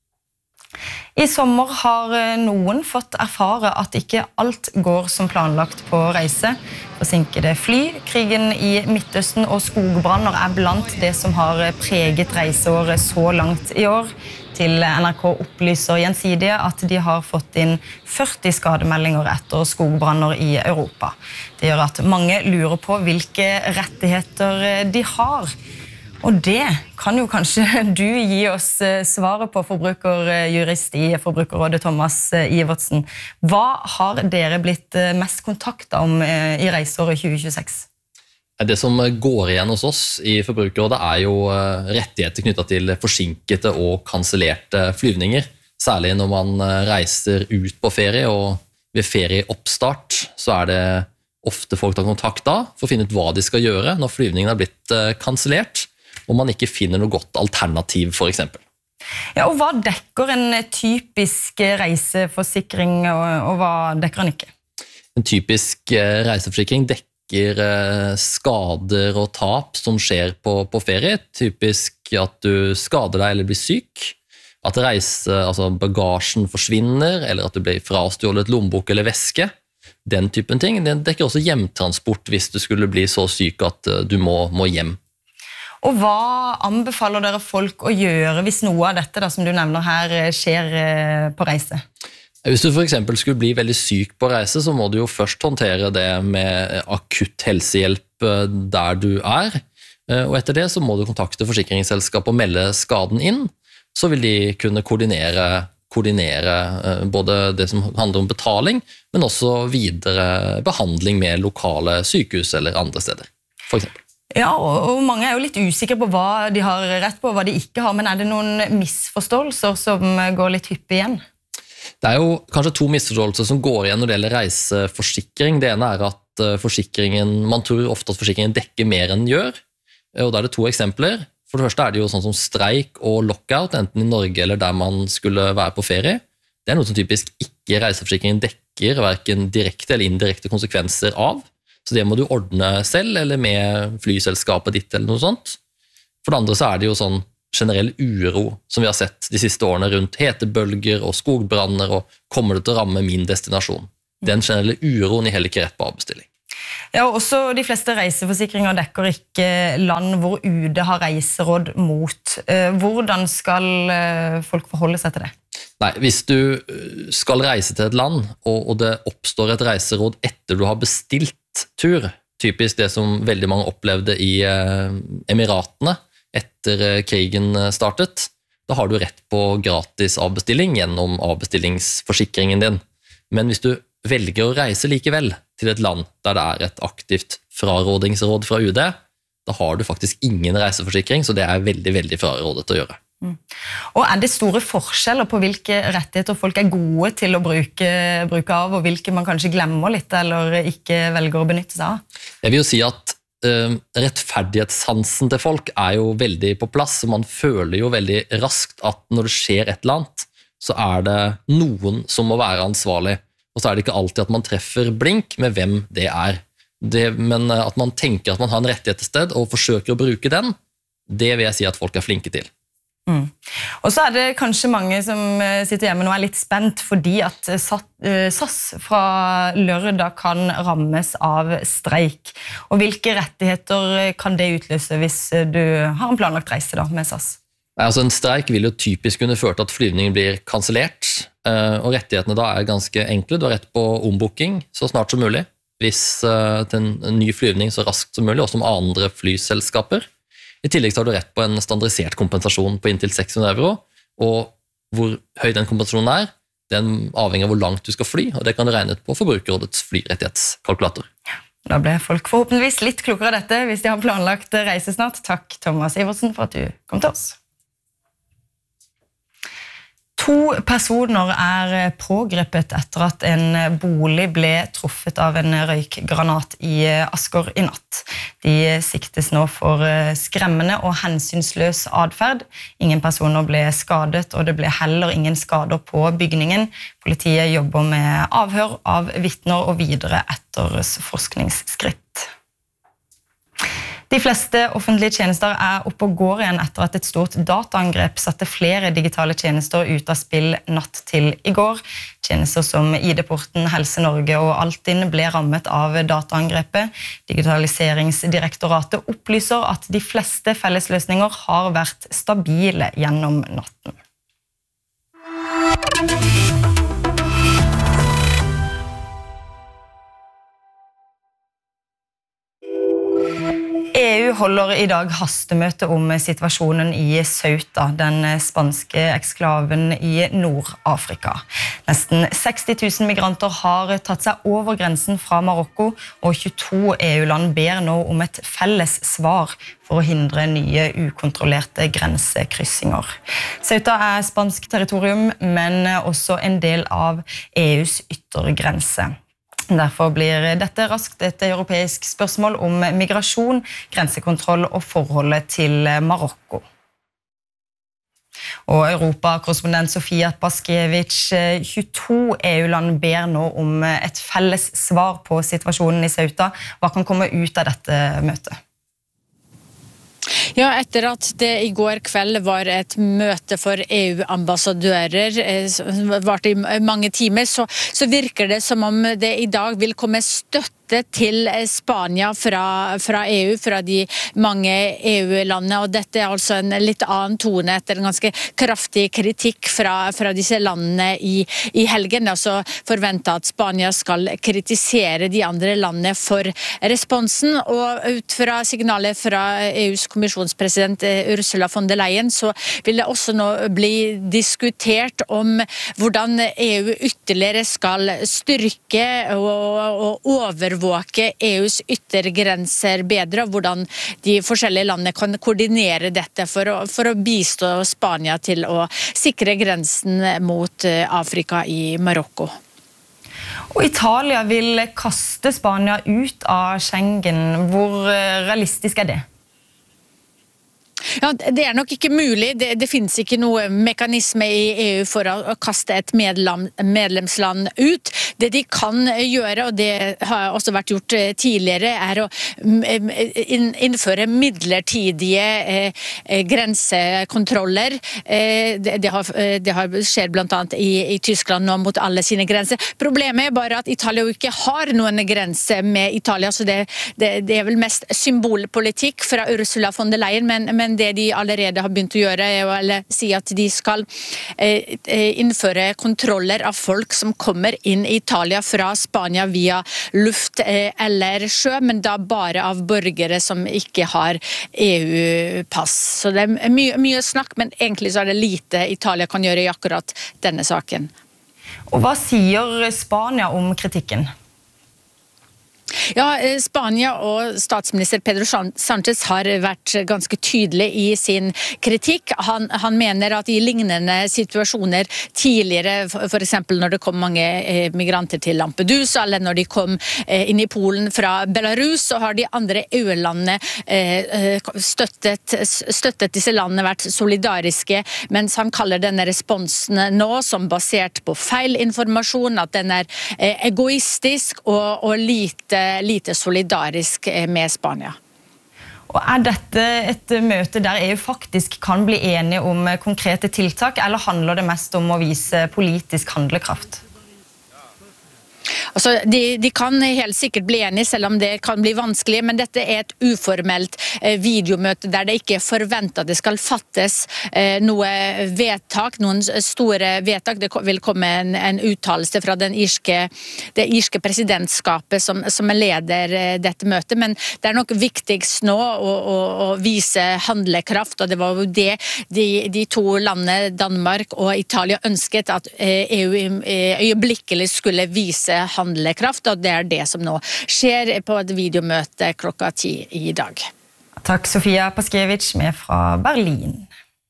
I sommer har noen fått erfare at ikke alt går som planlagt på reise. Forsinkede fly, krigen I Midtøsten og skogbranner er blant det som har preget reiseåret så langt I år. Til NRK opplyser Gjensidige at de har fått inn førti skademeldinger etter skogbranner I Europa. Det gjør at mange lurer på hvilke rettigheter de har. Og det kan jo kanskje du gi oss svaret på, forbrukerjurist I Forbrukerrådet Thomas Ivertsen. Hva har dere blitt mest kontaktet om I reiseåret tjue tjueseks? Det som går igjen hos oss I Forbrukerrådet er jo rettigheter knyttet til forsinkete og kansellerte flyvninger. Særlig når man reiser ut på ferie, og ved ferieoppstart så er det ofte folk tar kontakt da for å finne ut hva de skal gjøre når flyvningen har blitt kansellert, og man ikke finner noe godt alternativ for eksempel. Ja, og hva dekker en typisk reiseforsikring, og, og hva dekker den ikke? En typisk reiseforsikring dekker skader og tap som skjer på, på ferie. Typisk at du skader deg eller blir syk, at reise, altså bagasjen forsvinner, eller at du blir frastjålet lommebok eller veske. Den typen ting. Den dekker også hjemtransport hvis du skulle bli så syk at du må, må hjem. Og hva anbefaler dere folk å gjøre hvis noe av dette da, som du nevner her skjer på reise? Hvis du for eksempel skulle bli veldig syk på reise, så må du jo først håndtere det med akutt helsehjelp der du er. Og etter det så må du kontakte forsikringsselskapet og melde skaden inn. Så vil de kunne koordinere, koordinere både det som handler om betaling, men også videre behandling med lokale sykehus eller andre steder, for eksempel. Ja, og mange er jo litt usikre på hva de har rett på, og hva de ikke har, men er det noen misforståelser som går litt hyppig igjen? Det er jo kanskje to misforståelser som går igjen når det gjelder reiseforsikring. Det ene er at forsikringen, man tror ofte at forsikringen dekker mer enn den gjør, og da er det to eksempler. For det første er det jo sånn som streik og lockout, enten I Norge eller der man skulle være på ferie. Det er noe som typisk ikke reiseforsikringen dekker, hverken direkte eller indirekte konsekvenser av. Så det må du ordne selv, eller med flyselskapet ditt, eller noe sånt. For det andre så er det jo sånn generell uro, som vi har sett de siste årene rundt hetebølger og skogbranner, og kommer det til å ramme min destinasjon. Den generelle uroen I heller ikke rett på avbestilling. Ja, og også de fleste reiseforsikringer dekker ikke land hvor U D har reiseråd mot. Hvordan skal folk forholde seg til det? Nei, hvis du skal reise til et land, og det oppstår et reiseråd etter du har bestilt tur, typisk det som veldig mange opplevde I Emiratene etter krigen startet, da har du rett på gratis avbestilling gjennom avbestillingsforsikringen din. Men hvis du velger å reise likevel til et land der det er et aktivt frarådingsråd fra U D, da har du faktisk ingen reiseforsikring, så det er veldig, veldig frarådet å gjøre. Mm. Og er det store forskjeller på hvilke rettigheter folk er gode til å bruke, bruke av, og hvilke man kanskje glemmer litt, eller ikke velger å benytte seg av? Jeg vil jo si at uh, rettferdighetssansen til folk er jo veldig på plass, og man føler jo veldig raskt at når det skjer et eller annet, så er det noen som må være ansvarlig, og så er det ikke alltid at man treffer blink med hvem det er. Det, men at man tenker at man har en rettighet til sted, og forsøker å bruke den, det vil jeg si at folk er flinke til. Mm. Og så er det kanskje mange som sitter hjemme nå er litt spent fordi at S A S fra lørdag kan rammes av streik. Og hvilke rettigheter kan det utløse hvis du har en planlagt reise da, med S A S? Altså en streik vil jo typisk kunne føre til at flyvningen blir kansellert, og rettighetene da er ganske enkle. Du har rett på ombooking så snart som mulig, hvis til en ny flyvning så raskt som mulig, også om andre flyselskaper. I tillegg så har du rett på en standardisert kompensasjon på inntil seks hundre euro, og hvor høy den kompensasjonen er, det er avhengig av hvor langt du skal fly, og det kan du regne ut på Forbrukerrådets flyrettighetskalkulator. Da ble folk forhåpentligvis litt klokere av dette hvis de har planlagt reise snart. Takk, Thomas Iversen, for at du kom til oss. To personer er pågrepet etter at en bolig ble truffet av en røykgranat i Asker i natt. De siktes nå for skremmende og hensynsløs adferd. Ingen personer ble skadet, og det ble heller ingen skader på bygningen. Politiet jobber med avhør av vitner og videre etterforskningsskritt. De fleste offentlige tjenester er oppe og går igjen etter at et stort dataangrep satte flere digitale tjenester ut av spill natt til i går. Tjenester som I D-porten, Helse Norge og Altinn ble rammet av dataangrepet. Digitaliseringsdirektoratet opplyser at de fleste fellesløsninger har vært stabile gjennom natten. E U holder I dag hastemøte om situasjonen I Ceuta, den spanske eksklaven I Nord-Afrika. Nesten seksti tusen migranter har tatt seg over grensen fra Marokko, og tjueto EU-land ber nå om et felles svar for å hindre nye ukontrollerte grensekryssinger. Ceuta er spansk territorium, men også en del av EUs yttergrense. Derfor blir dette raskt et europeisk spørsmål om migrasjon, grensekontroll og forholdet til Marokko. Og Europa-korrespondent Sofia Paskiewicz, tjueto EU-land ber nå om et felles svar på situasjonen I Ceuta. Hva kan komme ut av dette møtet? Ja, etter at det I går kveld var et møte for EU-ambassadører, varte I mange timer, så, så virker det som om det I dag vil komme støtte til Spania fra, fra EU, fra de mange EU-landene, og dette er altså en litt annen tone etter en ganske kraftig kritikk fra, fra disse landene I, I helgen. Altså forventet at Spania skal kritisere de andre landene for responsen, og ut fra signalet fra EUs kommisjonspresident Ursula von der Leyen, så vil det også nå bli diskutert om hvordan EU ytterligere skal styrke og, og overvåke EUs yttergrenser bedre, og hvordan de forskjellige landene kan koordinere dette for å, for å bistå Spania til å sikre grensen mot Afrika I Marokko. Og Italia vil kaste Spania ut av Schengen. Hvor realistisk er det? Ja, det er nok ikke mulig. Det, det finnes ikke noe mekanisme I EU for å, å kaste et medlem, medlemsland ut. Det de kan gjøre, og det har også vært gjort tidligere, er å innføre midlertidige eh, grensekontroller. Eh, det, det, har, det har skjer blant annet I, I Tyskland nå mot alle sine grenser. Problemet er bare at Italia jo ikke har noen grense med Italia, så det, det, det er vel mest symbolpolitikk fra Ursula von der Leyen, men, men det de allerede har begynt å gjøre er å si at de skal eh, innføre kontroller av folk som kommer inn I Italia fra Spania via luft eh, eller sjø, men da bare av borgere som ikke har EU-pass. Så det er mye, mye snakk, men egentlig så er det lite Italia kan gjøre I akkurat denne saken. Og hva sier Spania om kritikken? Ja, Spania og statsminister Pedro Sánchez har vært ganske tydelig I sin kritikk. Han, han mener at I lignende situasjoner tidligere, for eksempel når det kom mange migranter til Lampedusa, eller når de kom inn I Polen fra Belarus, så har de andre EU-landene støttet, støttet disse landene, vært solidariske, mens han kaller denne responsen nå som basert på feil informasjon, at den er egoistisk og, og lite lite solidarisk med Spania. Og er dette et møte der EU faktisk kan bli enige om konkrete tiltak, eller handler det mest om å vise politisk handlekraft? Altså, de, de kan helt sikkert bli enige, selv om det kan bli vanskelig, men dette er et uformelt eh, videomøte der det ikke er forventet at det skal fattes eh, noe vedtak, noen store vedtak. Det vil komme en, en uttalelse fra den irske, det irske presidentskapet som, som leder eh, dette møtet, men det er nok viktigst nå å, å, å vise handlekraft, og det var jo det de, de to landene, Danmark og Italia, ønsket at E U øyeblikkelig skulle vise handlekraft, og det er det som nå skjer på et videomøte klokka ti i dag. Takk, Sofia Paskiewicz med fra Berlin.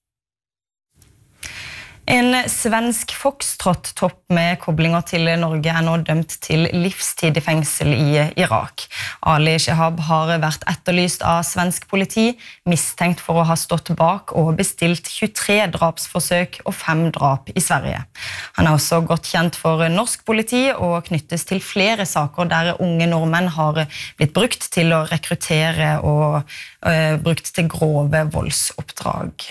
En svensk foxtrot-topp med koblinger til Norge er nå dømt til livstid i fengsel i Irak. Ali Shehab har vært etterlyst av svensk politi, mistenkt for å ha stått bak og bestilt tjuetre drapsforsøk og fem drap i Sverige. Han er også godt kjent for norsk politi og knyttes til flere saker der unge nordmenn har blitt brukt til å rekruttere og øh, brukt til grove voldsoppdrag.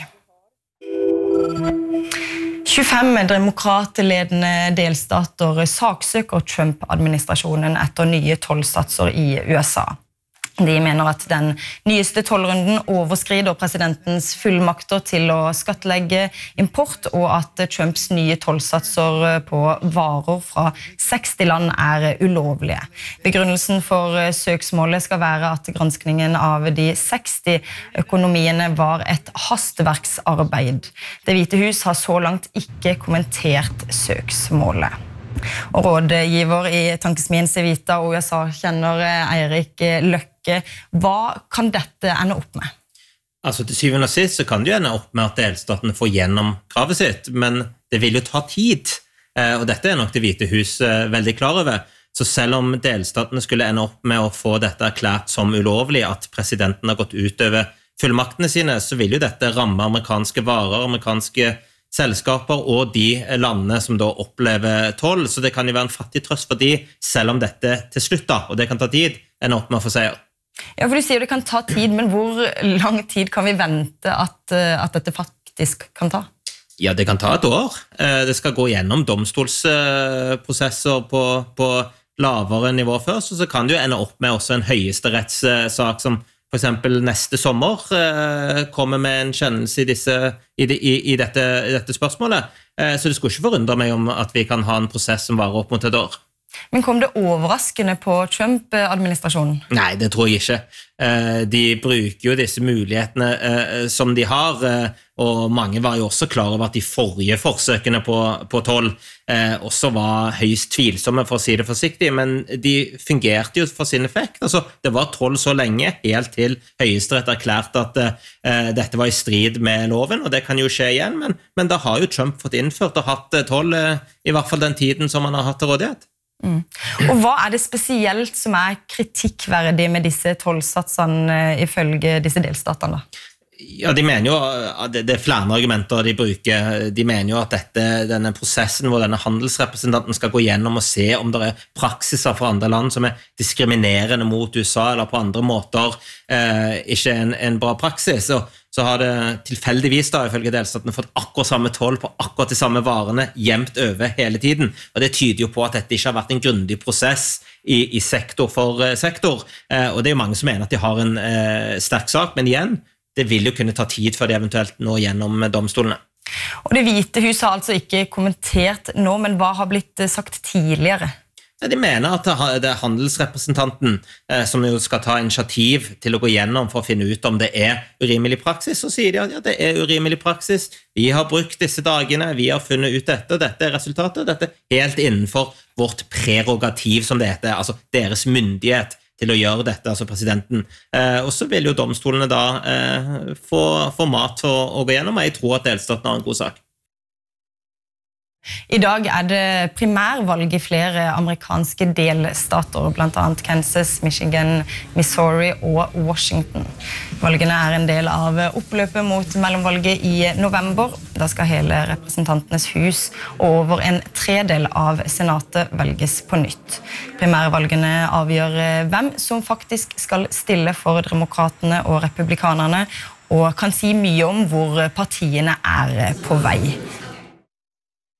tjuefem demokratledende delstater saksøker Trump-administrasjonen etter nye tollsatser i U S A. De mener at den nyeste tollrunden overskrider presidentens fullmakter til å skattlegge import, og at Trumps nye tollsatser på varer fra seksti land er ulovlige. Begrunnelsen for søksmålet skal være at granskningen av de seksti økonomiene var et hastverksarbeid. Det Hvite hus har så langt ikke kommentert søksmålet. Og rådgiver i tankesmien Civita og U S A-kjenner Eirik Løkke, hva kan dette ende opp med? Altså til syvende og sist så kan det jo ende opp med at delstatene får gjennom kravet sitt, men det vil jo ta tid, og dette er nok det Hvite hus veldig klar over. Så selv om delstatene skulle ende opp med å få dette erklært som ulovlig, at presidenten har gått utover fullmaktene sine, så vil jo dette ramme amerikanske varer, amerikanske selskaper og de landene som da opplever toll, så det kan jo være en fattig trøst for de, selv om dette til slutt da, og det kan ta tid, ender opp med å få seier. Ja, for du sier det kan ta tid, men hvor lang tid kan vi vente at, at dette faktisk kan ta? Ja, det kan ta et år. Det skal gå gjennom domstolsprosesser på, på lavere nivå først, og så kan det jo ende opp med også en høyesterettssak som for eksempel neste sommer eh, kommer med en kjennelse i, disse, i, de, i, i, dette, i dette spørsmålet. Eh, så det skulle ikke forundre meg om at vi kan ha en prosess som varer opp mot et år. Men kom det overraskende på Trump-administrasjonen? Nei, det tror jeg ikke. Eh, de bruker jo disse mulighetene eh, som de har, eh, og mange var jo også klar over at de forrige forsøkene på, på toll eh, også var høyst tvilsomme, for å si det forsiktig, men de fungerte jo for sin effekt. Altså, det var toll så lenge, helt til Høyesterett erklærte at eh, dette var i strid med loven, og det kan jo skje igjen, men, men da har jo Trump fått innført og hatt toll, eh, i hvert fall den tiden som han har hatt til rådighet. Mm. Og hva er det spesielt som er kritikkverdig med disse tollsatsene ifølge disse delstatene da? Ja, de mener jo, det er flere argumenter de bruker. De mener jo at dette, denne prosessen hvor denne handelsrepresentanten skal gå gjennom og se om det er praksiser fra andre land som er diskriminerende mot U S A eller på andre måter eh, ikke en, en bra praksis. Og så har det tilfeldigvis da, ifølge delstatene, fått akkurat samme toll på akkurat de samme varene jevnt over hele tiden. Og det tyder jo på at dette ikke har vært en grundig prosess i, i sektor for eh, sektor. Eh, og det er jo mange som mener at de har en eh, sterk sak, men igjen, det vil jo kunne ta tid før de eventuelt når gjennom domstolene. Og Det Hvite hus har altså ikke kommentert nå, men hva har blitt sagt tidligere? De mener at det er handelsrepresentanten eh, som jo skal ta initiativ til å gå gjennom for å finne ut om det er urimelig praksis, så sier de at ja, det er urimelig praksis, vi har brukt disse dagene, vi har funnet ut dette, dette er resultatet, dette er helt innenfor vårt prerogativ, som det heter, altså deres myndighet til å gjøre dette, altså presidenten. Eh, og så vil jo domstolene da eh, få, få mat å, å gå gjennom, og jeg tror at delstaten har en god sak. I dag er det primærvalg i flere amerikanske delstater, blant annet Kansas, Michigan, Missouri og Washington. Valgene er en del av oppløpet mot mellomvalget i november. Da skal hele representantenes hus og over en tredel av senatet velges på nytt. Primærvalgene avgjør hvem som faktisk skal stille for demokratene og republikanerne, og kan si mye om hvor partiene er på vei.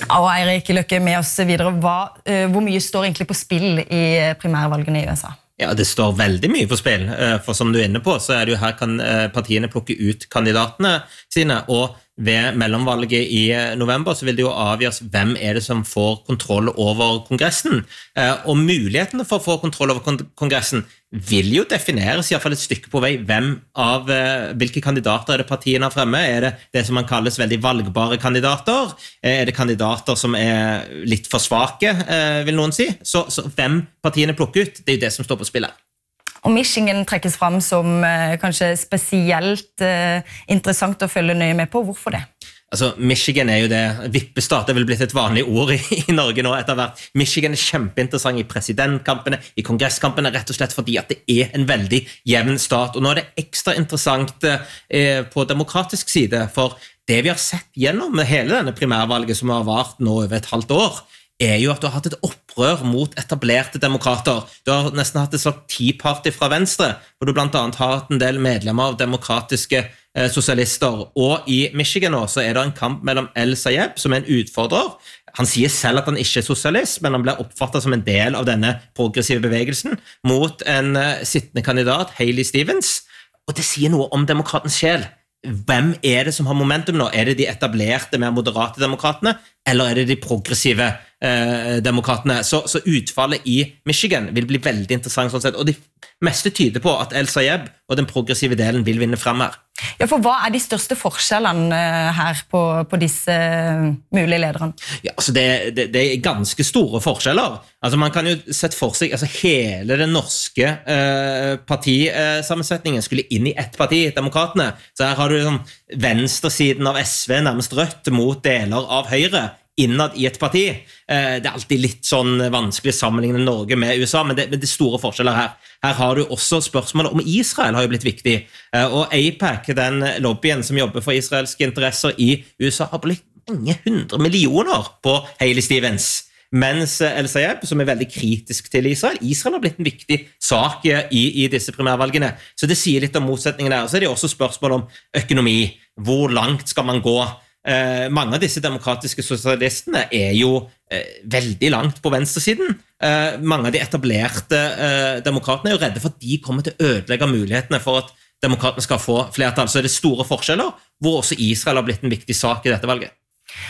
Og Eirik Løkke med oss videre. Hva, hvor mye står egentlig på spill i primærvalgene i U S A? Ja, det står veldig mye på spill, for som du er inne på, så er det jo her kan partiene plukke ut kandidatene sine, og ved mellomvalget i november så vil det jo avgjøres hvem er det som får kontroll over kongressen, og mulighetene for å få kontroll over kongressen vil jo defineres i hvert fall et stykke på vei. Hvem av hvilke kandidater er det partiene har fremme? Er det det som man kalles veldig valgbare kandidater? Er det kandidater som er litt for svake, vil noen si? Så, så hvem partiene plukker ut, det er jo det som står på spillet. Og Michigan trekkes fram som eh, kanskje spesielt eh, interessant å følge nøye med på. Hvorfor det? Altså, Michigan er jo det, vippestat, det vil blitt et vanlig ord i, i Norge nå etter hvert. Michigan er kjempeinteressant i presidentkampene, i kongresskampene, rett og slett fordi at det er en veldig jevn stat. Og nå er det ekstra interessant eh, på demokratisk side, for det vi har sett gjennom hele denne primærvalget som har vart nå over et halvt år, er jo at du har hatt et opprør mot etablerte demokrater. Du har nesten hatt et slags Tea-party fra venstre, hvor du blant annet har hatt en del medlemmer av demokratiske eh, sosialister. Og i Michigan nå så er det en kamp mellom El Sayeb, som er en utfordrer. Han sier selv at han ikke er sosialist, men han blir oppfattet som en del av denne progressive bevegelsen, mot en eh, sittende kandidat, Hailey Stevens. Og det sier noe om demokratens sjel. Hvem er det som har momentum nå? Er det de etablerte, mer moderate demokratene, eller er det de progressive eh, demokratene? Så, så utfallet i Michigan vil bli veldig interessant sånn sett, og det meste tyder på at El Sayeb og den progressive delen vil vinne frem her. Ja, for hva er de største forskjellene her på, på disse mulige lederne? Ja, altså det, det, det er ganske store forskjeller. Altså man kan jo sette for seg, altså hele den norske eh, partisammensetningen skulle inn i ett parti, demokratene. Så her har du sånn, venstresiden av S V, nærmest rødt, mot deler av Høyre, innad i et parti. Eh, det er alltid litt sånn vanskelig å sammenligne Norge med U S A, men det, men det er store forskjeller her. Her har du også spørsmålet om Israel har jo blitt viktig, eh, og AIPAC, den lobbyen som jobber for israelske interesser i U S A, har blitt mange hundre millioner på Hailey Stevens. Mens El Sayeb, som er veldig kritisk til Israel, Israel har blitt en viktig sak i, i disse primærvalgene. Så det sier litt om motsetningen der. Så er det også spørsmål om økonomi. Hvor langt skal man gå? Eh, mange av disse demokratiske sosialistene er jo eh, veldig langt på venstresiden. Eh, mange av de etablerte eh, demokratene er jo redde for at de kommer til å ødelegge mulighetene for at demokratene skal få flertall. Så er det store forskjeller, hvor også Israel har blitt en viktig sak i dette valget.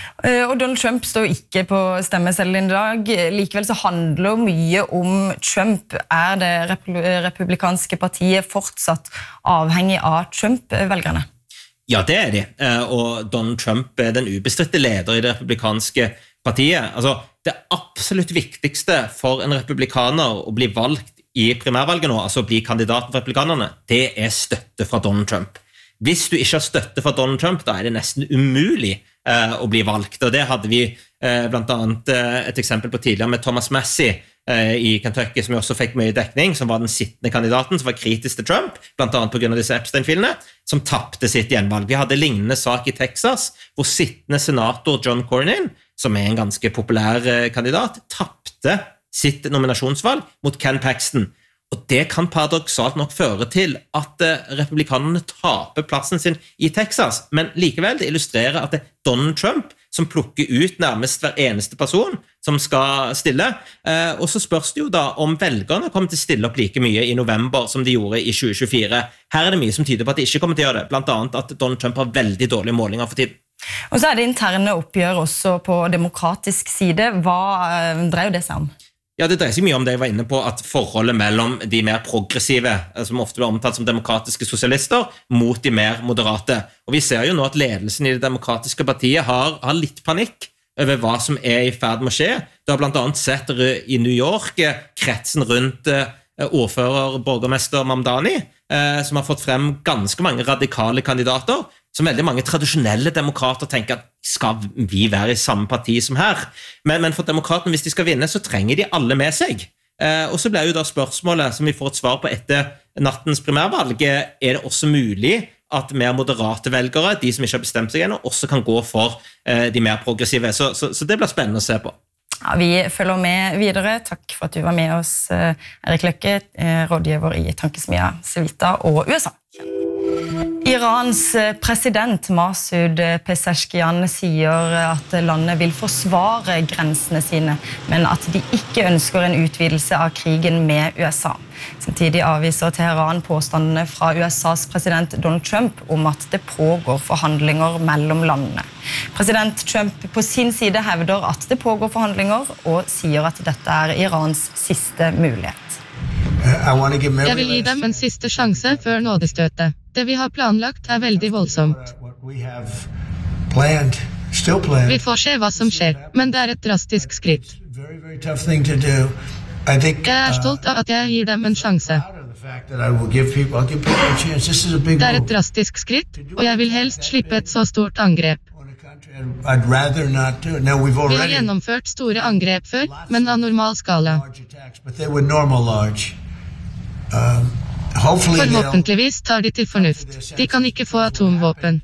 Og Donald Trump står ikke på stemmeseddelen i dag. Likevel så handler mye om Trump. Er det republikanske partiet fortsatt avhengig av Trump-velgerne? Ja, det er de. Og Donald Trump er den ubestridte leder i det republikanske partiet. Altså, det absolutt viktigste for en republikaner å bli valgt i primærvalget nå, altså å bli kandidat for republikanerne, det er støtte fra Donald Trump. Hvis du ikke har støtte fra Donald Trump, da er det nesten umulig eh, å bli valgt. Og det hadde vi eh, blant annet eh, et eksempel på tidligere med Thomas Massie eh, i Kentucky, som også fikk mye dekning, som var den sittende kandidaten, som var kritisk til Trump, blant annet på grunn av disse Epstein-filene, som tappte sitt gjenvalg. Vi hadde lignende sak i Texas, hvor sittende senator John Cornyn, som er en ganske populær eh, kandidat, tappte sitt nominasjonsvalg mot Ken Paxton. Og det kan paradoksalt nok føre til at republikanerne taper plassen sin i Texas, men likevel det illustrerer at det er Donald Trump som plukker ut nærmest hver eneste person som skal stille. Og så spørs det jo da om velgerne kommer til å stille opp like mye i november som de gjorde i tjue tjuefire. Her er det mye som tyder på at de ikke kommer til å gjøre det, blant annet at Donald Trump har veldig dårlige målinger for tiden. Og så er det interne oppgjør også på demokratisk side. Hva dreier det seg om? Ja, det dreier seg mye om det jeg var inne på, at forholdet mellom de mer progressive, som ofte blir omtalt som demokratiske sosialister, mot de mer moderate. Og vi ser jo nå at ledelsen i det demokratiske partiet har, har litt panikk over hva som er i ferd med å skje. Du har blant annet sett i New York kretsen rundt ordfører, borgermester Mamdani, som har fått frem ganske mange radikale kandidater, som veldig mange tradisjonelle demokrater tenker at skal vi være i samme parti som her? Men, men for demokratene, hvis de skal vinne, så trenger de alle med seg. Eh, og så blir jo da spørsmålet som vi får et svar på etter nattens primærvalg, er det også mulig at mer moderate velgere, de som ikke har bestemt seg ennå, også kan gå for eh, de mer progressive. Så, så, så det blir spennende å se på. Ja, vi følger med videre. Takk for at du var med oss, Eirik Løkke, rådgiver i tankesmia Civita og U S A. Irans president Masoud Pezeshkian sier at landet vil forsvare grensene sine, men at de ikke ønsker en utvidelse av krigen med U S A. Samtidig avviser Teheran påstandene fra U S A's president Donald Trump om at det pågår forhandlinger mellom landene. President Trump på sin side hevder at det pågår forhandlinger, og sier at dette er Irans siste mulighet. Jeg vil gi dem en siste sjanse før nådestøtet. Det vi har planlagt er veldig voldsomt. Vi får se hva som skjer, men det er et drastisk skritt. Jeg er stolt av at jeg gir dem en sjanse. Det er et drastisk skritt, og jeg vil helst slippe et så stort angrep. Vi har gjennomført store angrep før, men av normal skala. Forhåpentligvis tar de til fornuft. De kan ikke få atomvåpen.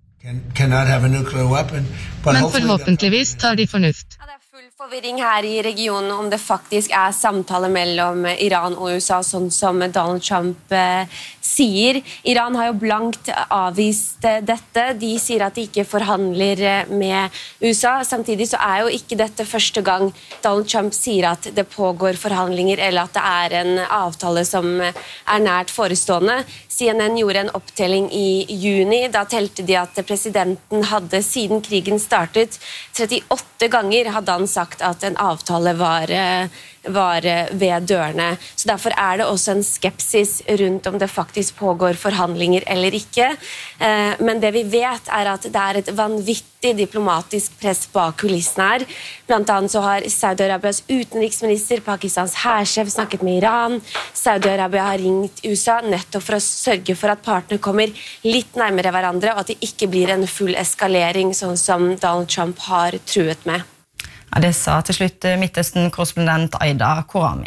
Men forhåpentligvis tar de fornuft. Forvirring her i regionen om det faktisk er samtale mellom Iran og U S A, sånn som Donald Trump eh, sier. Iran har jo blankt avvist eh, dette. De sier at de ikke forhandler eh, med U S A. Samtidig så er jo ikke dette første gang Donald Trump sier at det pågår forhandlinger, eller at det er en avtale som er nært forestående. C N N gjorde en opptelling i juni. Da telte de at presidenten hadde siden krigen startet trettiåtte ganger hadde han sagt at en avtale var, var ved dørene. Så derfor er det også en skepsis rundt om det faktisk pågår forhandlinger eller ikke. Men det vi vet er at det er et vanvittig diplomatisk press bak kulissene her. Blant annet så har Saudi-Arabias utenriksminister, Pakistans hærsjef, snakket med Iran. Saudi-Arabia har ringt U S A nettopp for å sørge for at partene kommer litt nærmere hverandre, og at det ikke blir en full eskalering, sånn som Donald Trump har truet med. Ja, det sa til slutt Midtøsten-korrespondent Aida Korami.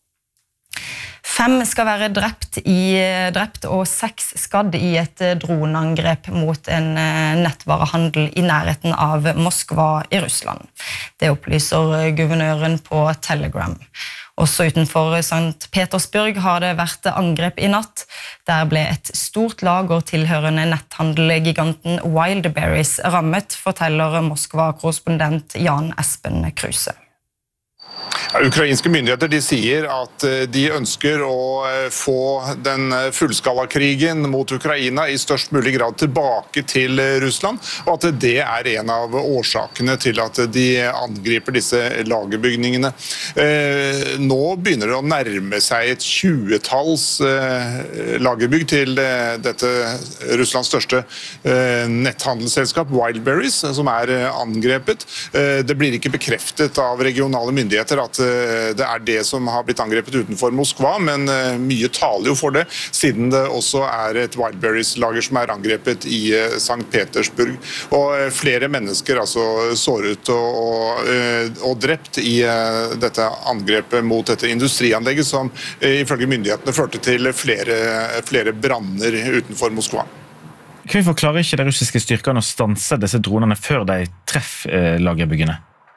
Fem skal være drept, i, drept og seks skadd i et droneangrep mot en nettvarehandel i nærheten av Moskva i Russland. Det opplyser guvernøren på Telegram. Også utenfor Sankt Petersburg har det vært angrep i natt. Der ble et stort lager tilhørende netthandelgiganten Wildberries rammet, forteller Moskva-korrespondent Jan Espen Kruse. Ja, ukrainske myndigheter de sier at de ønsker å få den fullskalakrigen mot Ukraina i størst mulig grad tilbake til Russland, og at det er en av årsakene til at de angriper disse lagerbygningene. Nå begynner det å nærme seg et tjuetalls lagerbygg til dette Russlands største netthandelsselskap, Wildberries, som er angrepet. Det blir ikke bekreftet av regionale myndigheter at det er det som har blitt angrepet utenfor Moskva, men mye taler jo for det, siden det også er et Wildberries-lager som er angrepet i Sankt Petersburg. Og flere mennesker altså såret og, og, og drept i dette angrepet mot dette industrianlegget, som ifølge myndighetene førte til flere, flere branner utenfor Moskva. Hvorfor klarer ikke de russiske styrkene å stanse disse dronene før de treffer lagerbyggene?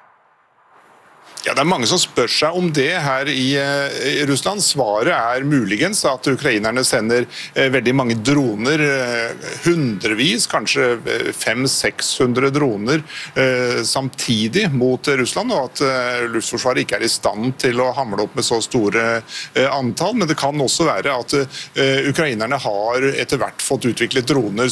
Ja, det er mange som spør seg om det her i, i Russland. Svaret er muligens at ukrainerne sender eh, veldig mange droner, eh, hundrevis, kanskje fem til seks hundre droner eh, samtidig mot Russland, og at eh, luftforsvaret ikke er i stand til å hamle opp med så store eh, antall. Men det kan også være at eh, ukrainerne har etter hvert fått utviklet droner